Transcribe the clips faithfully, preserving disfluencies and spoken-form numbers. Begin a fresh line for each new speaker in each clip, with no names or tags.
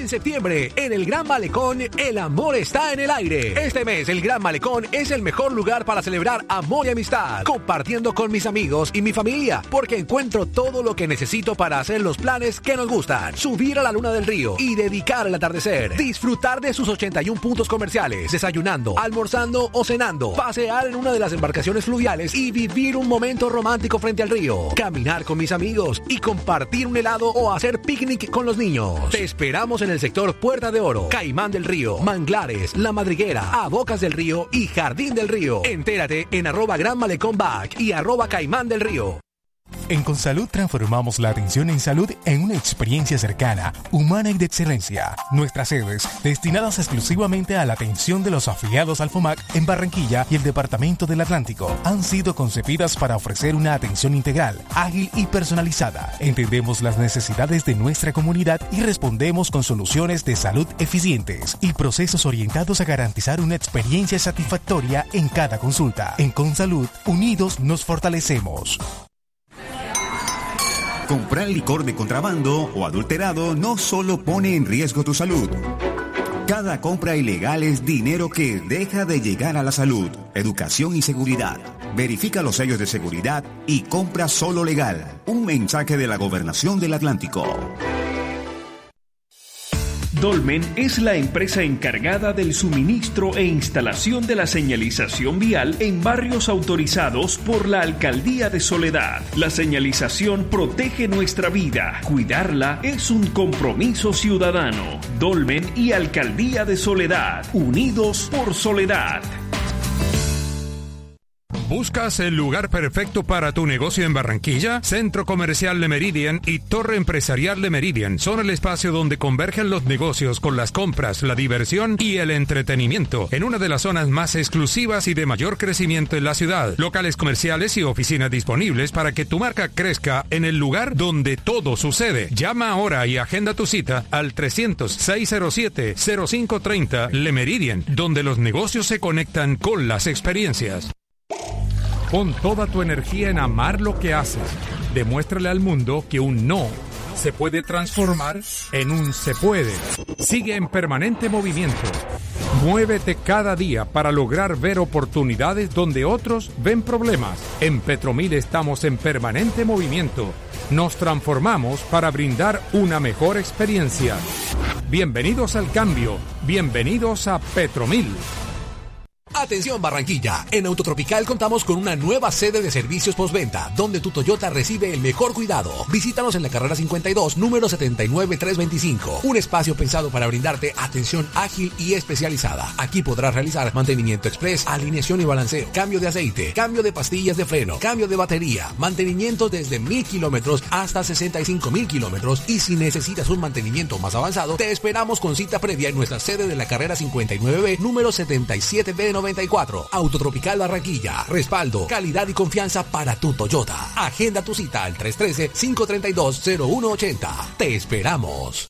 En septiembre, en el Gran Malecón, el amor está en el aire. Este mes, el Gran Malecón es el mejor lugar para celebrar amor y amistad, compartiendo con mis amigos y mi familia, porque encuentro todo lo que necesito para hacer los planes que nos gustan. Subir a la luna del río y dedicar el atardecer. Disfrutar de sus ochenta y uno puntos comerciales, desayunando, almorzando o cenando. Pasear en una de las embarcaciones fluviales y vivir un momento romántico frente al río. Caminar con mis amigos y compartir un helado o hacer picnic con los niños. Te esperamos en el sector Puerta de Oro, Caimán del Río, Manglares, La Madriguera, A Bocas del Río y Jardín del Río. Entérate en arroba Gran Malecón Back y arroba Caimán del Río.
En Consalud transformamos la atención en salud en una experiencia cercana, humana y de excelencia. Nuestras sedes, destinadas exclusivamente a la atención de los afiliados al FOMAC en Barranquilla y el Departamento del Atlántico, han sido concebidas para ofrecer una atención integral, ágil y personalizada. Entendemos las necesidades de nuestra comunidad y respondemos con soluciones de salud eficientes y procesos orientados a garantizar una experiencia satisfactoria en cada consulta. En Consalud, unidos nos fortalecemos.
Comprar licor de contrabando o adulterado no solo pone en riesgo tu salud. Cada compra ilegal es dinero que deja de llegar a la salud, educación y seguridad. Verifica los sellos de seguridad y compra solo legal. Un mensaje de la Gobernación del Atlántico.
Dolmen es la empresa encargada del suministro e instalación de la señalización vial en barrios autorizados por la Alcaldía de Soledad. La señalización protege nuestra vida. Cuidarla es un compromiso ciudadano. Dolmen y Alcaldía de Soledad, unidos por Soledad.
¿Buscas el lugar perfecto para tu negocio en Barranquilla? Centro Comercial Le Meridian y Torre Empresarial Le Meridian son el espacio donde convergen los negocios con las compras, la diversión y el entretenimiento en una de las zonas más exclusivas y de mayor crecimiento en la ciudad. Locales comerciales y oficinas disponibles para que tu marca crezca en el lugar donde todo sucede. Llama ahora y agenda tu cita al trescientos, seiscientos siete, cero cinco treinta Le Meridian, donde los negocios se conectan con las experiencias. Pon toda tu energía en amar lo que haces. Demuéstrale al mundo que un no se puede transformar en un se puede. Sigue en permanente movimiento. Muévete cada día para lograr ver oportunidades donde otros ven problemas. En Petromil estamos en permanente movimiento. Nos transformamos para brindar una mejor experiencia. Bienvenidos al cambio. Bienvenidos a Petromil.
Atención Barranquilla, en Autotropical contamos con una nueva sede de servicios postventa, donde tu Toyota recibe el mejor cuidado. Visítanos en la carrera cincuenta y dos, número setenta y nueve trescientos veinticinco, un espacio pensado para brindarte atención ágil y especializada. Aquí podrás realizar mantenimiento express, alineación y balanceo, cambio de aceite, cambio de pastillas de freno, cambio de batería, mantenimiento desde mil kilómetros hasta sesenta y cinco mil kilómetros, y si necesitas un mantenimiento más avanzado, te esperamos con cita previa en nuestra sede de la carrera cincuenta y nueve B, número setenta y siete B noventa y cuatro. Autotropical Barranquilla. Respaldo, calidad y confianza para tu Toyota. Agenda tu cita al tres uno tres, cinco tres dos, cero uno ocho cero. Te esperamos.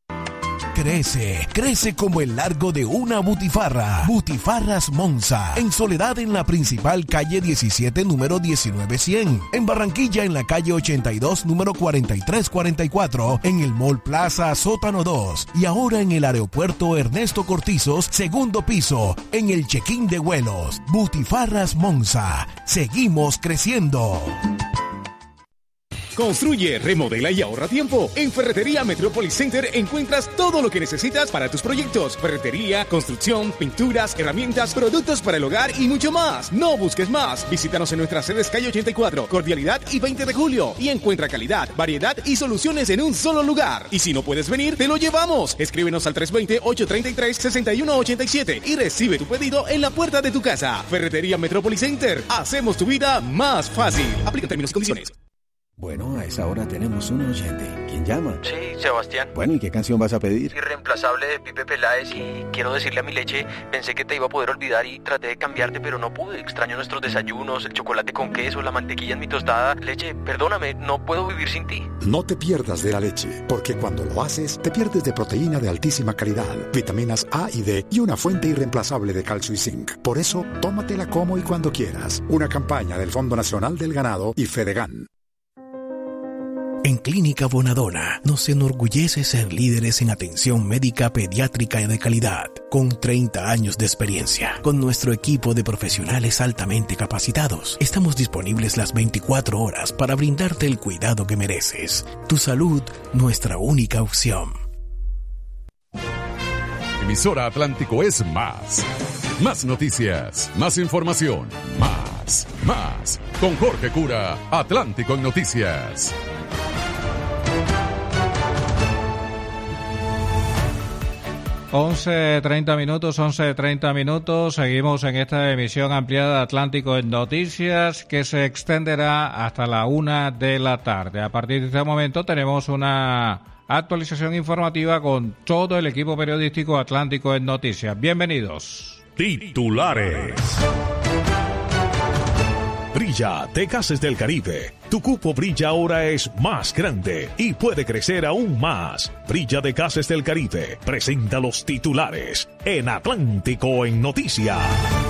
Crece, crece como el largo de una butifarra. Butifarras Monza. En Soledad, en la principal calle diecisiete, número diecinueve cien. En Barranquilla, en la calle ochenta y dos, número cuarenta y tres cuarenta y cuatro. En el Mall Plaza, sótano dos. Y ahora en el aeropuerto Ernesto Cortizos, segundo piso. En el check-in de vuelos. Butifarras Monza. Seguimos creciendo.
Construye, remodela y ahorra tiempo. En Ferretería Metropolis Center encuentras todo lo que necesitas para tus proyectos. Ferretería, construcción, pinturas, herramientas, productos para el hogar y mucho más. No busques más. Visítanos en nuestras sedes calle ochenta y cuatro, Cordialidad y veinte de julio. Y encuentra calidad, variedad y soluciones en un solo lugar. Y si no puedes venir, te lo llevamos. Escríbenos al tres dos cero, ocho tres tres, seis uno ocho siete y recibe tu pedido en la puerta de tu casa. Ferretería Metropolis Center. Hacemos tu vida más fácil. Aplica términos y condiciones.
Bueno, a esa hora tenemos un oyente. ¿Quién llama?
Sí, Sebastián.
Bueno, ¿y qué canción vas a pedir?
Irreemplazable de Pipe Peláez, y quiero decirle a mi leche, pensé que te iba a poder olvidar y traté de cambiarte, pero no pude. Extraño nuestros desayunos, el chocolate con queso, la mantequilla en mi tostada. Leche, perdóname, no puedo vivir sin ti.
No te pierdas de la leche, porque cuando lo haces, te pierdes de proteína de altísima calidad, vitaminas A y D y una fuente irreemplazable de calcio y zinc. Por eso, tómatela como y cuando quieras. Una campaña del Fondo Nacional del Ganado y Fedegan.
En Clínica Bonadona nos enorgullece ser líderes en atención médica pediátrica de calidad, con treinta años de experiencia. Con nuestro equipo de profesionales altamente capacitados, estamos disponibles las veinticuatro horas para brindarte el cuidado que mereces. Tu salud, nuestra única opción.
Emisora Atlántico es más. Más noticias, más información, más, más. Con Jorge Cura, Atlántico en Noticias.
once treinta minutos, once treinta minutos. Seguimos en esta emisión ampliada de Atlántico en Noticias, que se extenderá hasta la una de la tarde. A partir de este momento tenemos una actualización informativa con todo el equipo periodístico Atlántico en Noticias. Bienvenidos.
Titulares. Brilla de Gases del Caribe. Tu cupo Brilla ahora es más grande y puede crecer aún más. Brilla de Gases del Caribe presenta los titulares en Atlántico en Noticias.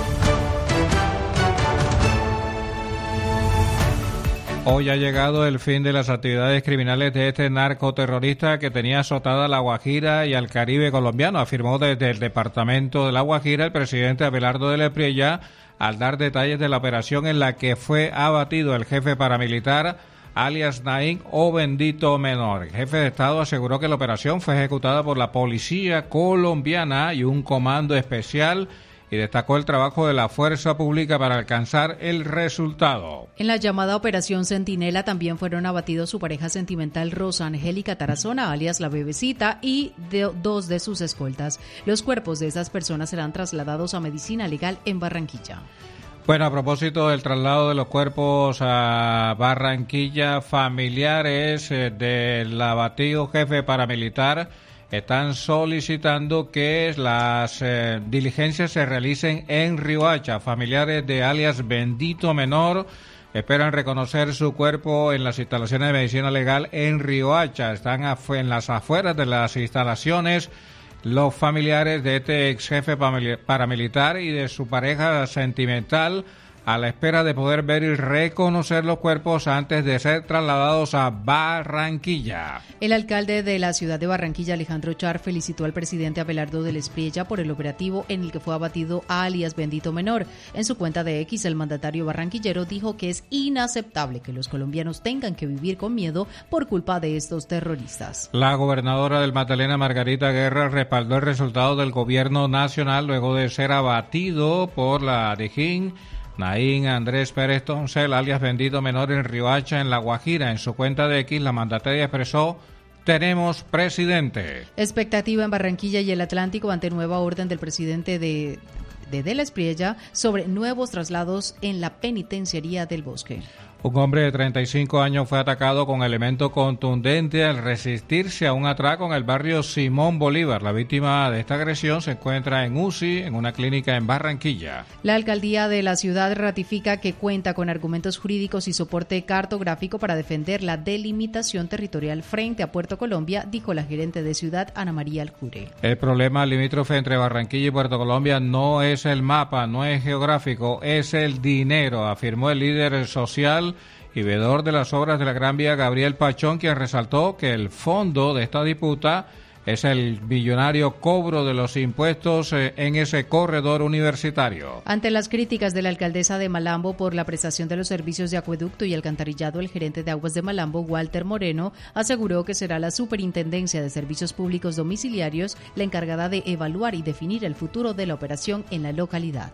Hoy ha llegado el fin de las actividades criminales de este narcoterrorista que tenía azotada La Guajira y al Caribe colombiano, afirmó desde el departamento de La Guajira el presidente Abelardo de la Espriella al dar detalles de la operación en la que fue abatido el jefe paramilitar alias Naín o Bendito Menor. El jefe de Estado aseguró que la operación fue ejecutada por la policía colombiana y un comando especial, y destacó el trabajo de la fuerza pública para alcanzar el resultado.
En la llamada Operación Centinela también fueron abatidos su pareja sentimental Rosa Angélica Tarazona, alias La Bebecita, y de, dos de sus escoltas. Los cuerpos de esas personas serán trasladados a medicina legal en Barranquilla.
Bueno, a propósito del traslado de los cuerpos a Barranquilla, familiares del abatido jefe paramilitar están solicitando que las eh, diligencias se realicen en Riohacha. Familiares de alias Bendito Menor esperan reconocer su cuerpo en las instalaciones de medicina legal en Riohacha. Están afu- en las afueras de las instalaciones los familiares de este ex jefe paramilitar y de su pareja sentimental, a la espera de poder ver y reconocer los cuerpos antes de ser trasladados a Barranquilla.
El alcalde de la ciudad de Barranquilla, Alejandro Char, felicitó al presidente Abelardo de la Espriella por el operativo en el que fue abatido a alias Bendito Menor. En su cuenta de X, el mandatario barranquillero dijo que es inaceptable que los colombianos tengan que vivir con miedo por culpa de estos terroristas.
La gobernadora del Magdalena, Margarita Guerra, respaldó el resultado del gobierno nacional luego de ser abatido por la Dijín Naín Andrés Pérez Toncel, alias Bendito Menor, en Riohacha, en La Guajira. En su cuenta de X, la mandataria expresó: tenemos presidente.
Expectativa en Barranquilla y el Atlántico ante nueva orden del presidente de, de, de la Espriella sobre nuevos traslados en la penitenciaría del Bosque.
Un hombre de treinta y cinco años fue atacado con elemento contundente al resistirse a un atraco en el barrio Simón Bolívar. La víctima de esta agresión se encuentra en U C I, en una clínica en Barranquilla.
La alcaldía de la ciudad ratifica que cuenta con argumentos jurídicos y soporte cartográfico para defender la delimitación territorial frente a Puerto Colombia, dijo la gerente de ciudad, Ana María Aljure.
El problema limítrofe entre Barranquilla y Puerto Colombia no es el mapa, no es geográfico, es el dinero, afirmó el líder social y veedor de las obras de la Gran Vía, Gabriel Pachón, quien resaltó que el fondo de esta disputa es el billonario cobro de los impuestos en ese corredor universitario.
Ante las críticas de la alcaldesa de Malambo por la prestación de los servicios de acueducto y alcantarillado, el gerente de Aguas de Malambo, Walter Moreno, aseguró que será la Superintendencia de Servicios Públicos Domiciliarios la encargada de evaluar y definir el futuro de la operación en la localidad.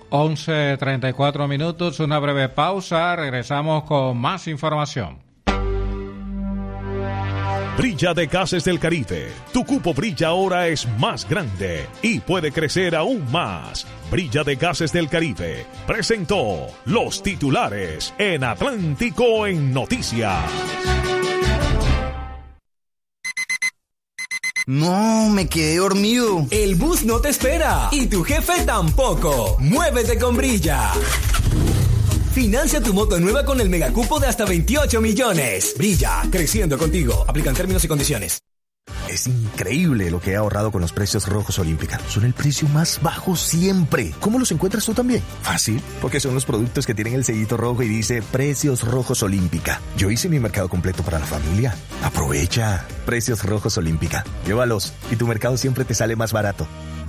once treinta y cuatro minutos, una breve pausa, regresamos con más información.
Brilla de Gases del Caribe. Tu cupo Brilla ahora es más grande y puede crecer aún más. Brilla de Gases del Caribe presentó los titulares en Atlántico en Noticias.
No, me quedé dormido.
El bus no te espera y tu jefe tampoco. Muévete con Brilla. Financia tu moto nueva con el megacupo de hasta veintiocho millones. Brilla, creciendo contigo. Aplican términos y condiciones.
Es increíble lo que he ahorrado con los precios rojos Olímpica. Son el precio más bajo siempre. ¿Cómo los encuentras tú también? Fácil, porque son los productos que tienen el sellito rojo y dice Precios Rojos Olímpica. Yo hice mi mercado completo para la familia. Aprovecha. Precios Rojos Olímpica. Llévalos y tu mercado siempre te sale más barato.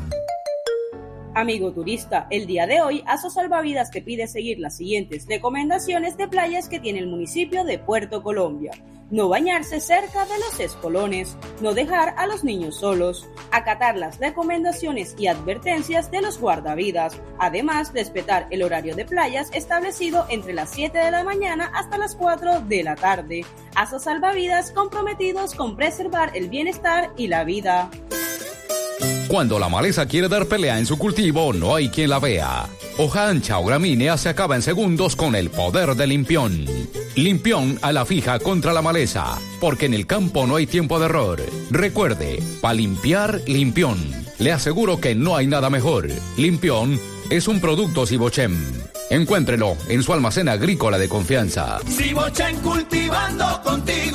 Amigo turista, el día de hoy Aso Salvavidas te pide seguir las siguientes recomendaciones de playas que tiene el municipio de Puerto Colombia. No bañarse cerca de los espolones, no dejar a los niños solos, acatar las recomendaciones y advertencias de los guardavidas, además respetar el horario de playas establecido entre las siete de la mañana hasta las cuatro de la tarde. Aso Salvavidas, comprometidos con preservar el bienestar y la vida.
Cuando la maleza quiere dar pelea en su cultivo, no hay quien la vea. Hoja ancha o gramínea se acaba en segundos con el poder de Limpión. Limpión a la fija contra la maleza, porque en el campo no hay tiempo de error. Recuerde, para limpiar, Limpión. Le aseguro que no hay nada mejor. Limpión es un producto Sibochem. Encuéntrelo en su almacén agrícola de confianza.
Sibochem, cultivando contigo.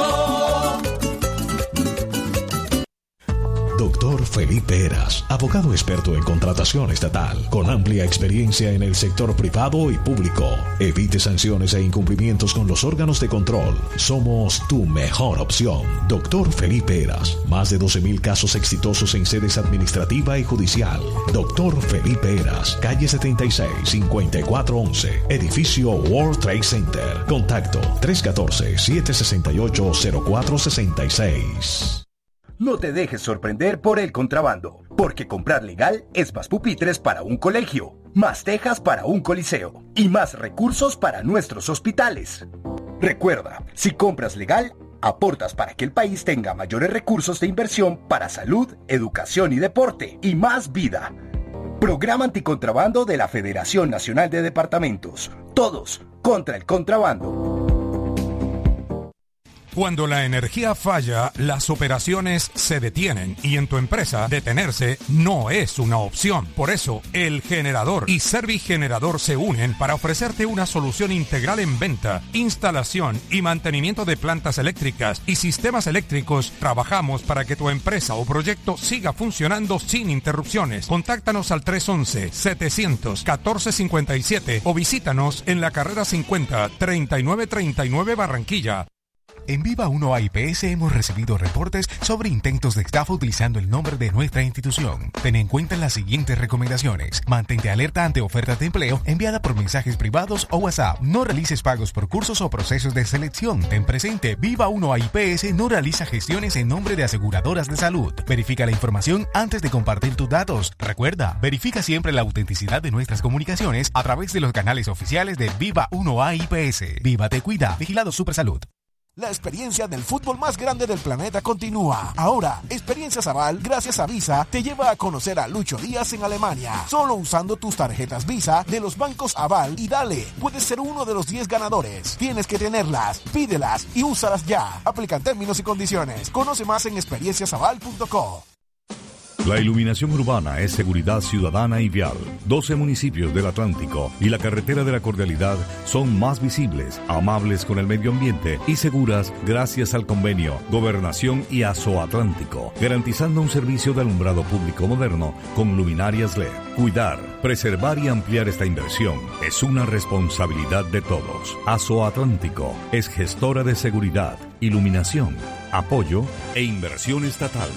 Doctor Felipe Heras, abogado experto en contratación estatal, con amplia experiencia en el sector privado y público. Evite sanciones e incumplimientos con los órganos de control. Somos tu mejor opción. Doctor Felipe Heras, más de doce mil casos exitosos en sedes administrativa y judicial. Doctor Felipe Heras, calle setenta y seis, cincuenta y cuatro once, edificio World Trade Center. Contacto tres uno cuatro, siete seis ocho, cero cuatro seis seis.
No te dejes sorprender por el contrabando, porque comprar legal es más pupitres para un colegio, más tejas para un coliseo y más recursos para nuestros hospitales. Recuerda, si compras legal, aportas para que el país tenga mayores recursos de inversión para salud, educación y deporte, y más vida. Programa Anticontrabando de la Federación Nacional de Departamentos. Todos contra el contrabando.
Cuando la energía falla, las operaciones se detienen y en tu empresa detenerse no es una opción. Por eso, El Generador y Servigenerador se unen para ofrecerte una solución integral en venta, instalación y mantenimiento de plantas eléctricas y sistemas eléctricos. Trabajamos para que tu empresa o proyecto siga funcionando sin interrupciones. Contáctanos al tres once, setecientos, catorce cincuenta y siete o visítanos en la carrera cincuenta, treinta y nueve treinta y nueve Barranquilla.
En Viva uno A I P S hemos recibido reportes sobre intentos de estafa utilizando el nombre de nuestra institución. Ten en cuenta las siguientes recomendaciones. Mantente alerta ante ofertas de empleo enviada por mensajes privados o WhatsApp. No realices pagos por cursos o procesos de selección. Ten presente, Viva uno A I P S no realiza gestiones en nombre de aseguradoras de salud. Verifica la información antes de compartir tus datos. Recuerda, verifica siempre la autenticidad de nuestras comunicaciones a través de los canales oficiales de Viva uno A I P S. Viva Te Cuida, Vigilado Supersalud.
La experiencia del fútbol más grande del planeta continúa. Ahora, Experiencias Aval, gracias a Visa, te lleva a conocer a Lucho Díaz en Alemania. Solo usando tus tarjetas Visa de los bancos Aval y dale, puedes ser uno de los diez ganadores. Tienes que tenerlas, pídelas y úsalas ya. Aplican términos y condiciones. Conoce más en experiencias aval punto co.
La iluminación urbana es seguridad ciudadana y vial. doce municipios del Atlántico y la carretera de la Cordialidad son más visibles, amables con el medio ambiente y seguras gracias al convenio Gobernación y Aso Atlántico, garantizando un servicio de alumbrado público moderno con luminarias L E D. Cuidar, preservar y ampliar esta inversión es una responsabilidad de todos. Aso Atlántico es gestora de seguridad, iluminación, apoyo e inversión estatal.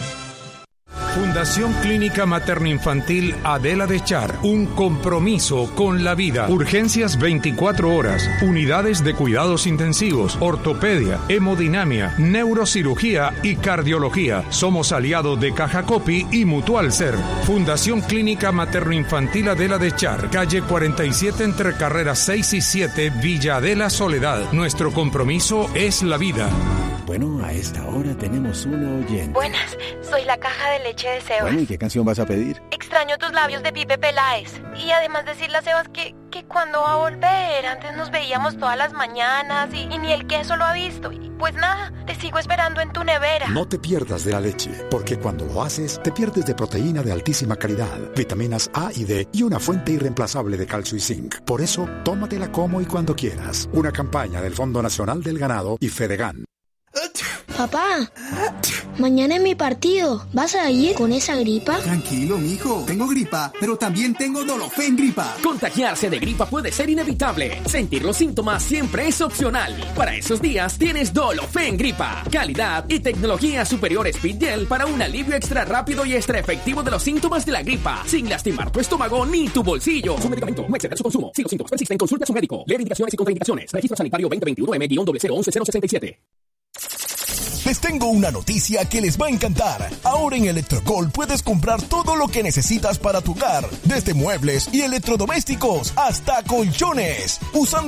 Fundación Clínica Materno-Infantil Adela de Char, un compromiso con la vida. Urgencias veinticuatro horas, unidades de cuidados intensivos, ortopedia, hemodinamia, neurocirugía y cardiología. Somos aliados de Caja Copi y Mutual Ser. Fundación Clínica Materno-Infantil Adela de Char, calle cuarenta y siete entre carreras seis y siete, Villa Adela Soledad. Nuestro compromiso es la vida.
Bueno, a esta hora tenemos una oyente.
Buenas, soy la caja de leche de Sebas.
Bueno, ¿y qué canción vas a pedir?
Extraño tus labios de Pipe Peláez. Y además decirle a Sebas que, que cuando va a volver, antes nos veíamos todas las mañanas y, y ni el queso lo ha visto. Y pues nada, te sigo esperando en tu nevera.
No te pierdas de la leche, porque cuando lo haces, te pierdes de proteína de altísima calidad, vitaminas A y D y una fuente irreemplazable de calcio y zinc. Por eso, tómatela como y cuando quieras. Una campaña del Fondo Nacional del Ganado y Fedegan.
Papá, mañana es mi partido. ¿Vas a ir con esa gripa?
Tranquilo, mijo. Tengo gripa, pero también tengo Dolofen gripa.
Contagiarse de gripa puede ser inevitable. Sentir los síntomas siempre es opcional. Para esos días tienes Dolofen gripa. Calidad y tecnología superior Speed Gel para un alivio extra rápido y extra efectivo de los síntomas de la gripa, sin lastimar tu estómago ni tu bolsillo. Su medicamento, no exceder su consumo. Si los síntomas persisten, consulte a su médico. Leer indicaciones y contraindicaciones. Registro sanitario veinte veintiuno M cero cero once cero sesenta y siete.
Les tengo una noticia que les va a encantar. Ahora en Electrocol puedes comprar todo lo que necesitas para tu hogar, desde muebles y electrodomésticos hasta colchones, usando